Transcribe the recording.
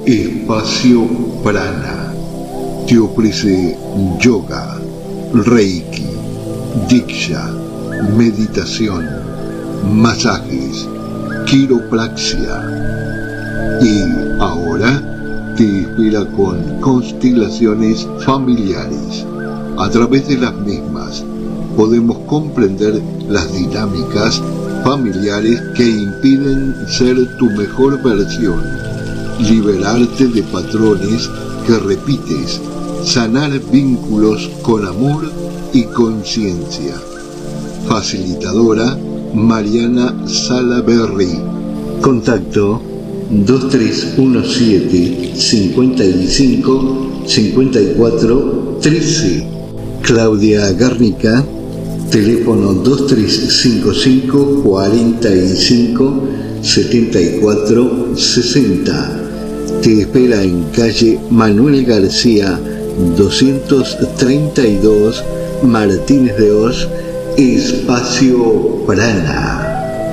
Espacio Prana te ofrece yoga, reiki, diksha, meditación, masajes, quiropraxia y ahora te espera con constelaciones familiares. A través de las mismas podemos comprender las dinámicas familiares que impiden ser tu mejor versión, liberarte de patrones que repites, sanar vínculos con amor y conciencia. Facilitadora Mariana Salaberry. Contacto 2317 55 54 13. Claudia Garnica, teléfono 2355 45 74 60. Te espera en calle Manuel García 232, Martínez de Hoz, Espacio Prana.